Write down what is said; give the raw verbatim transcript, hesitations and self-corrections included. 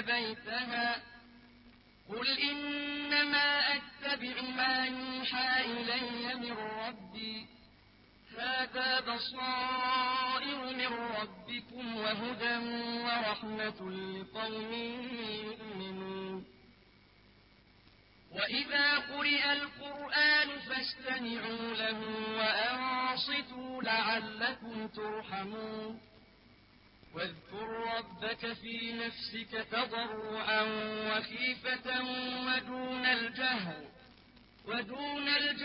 بيتها قل إنما أتبع ما يوحى إلي من ربي هذا بصائر من ربكم وهدى ورحمة لقوم يؤمنون وإذا قرئ القرآن فاستمعوا له وأنصتوا لعلكم ترحمون واذكر ربك في نفسك تضرعا وخيفة ودون الجهر ودون الجهر